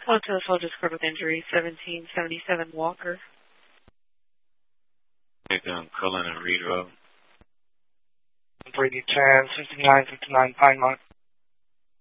Code to the soldier scored with injury, 1777 Walker. Cullen and Reed Road. Brady 10, 6959 Pinemont.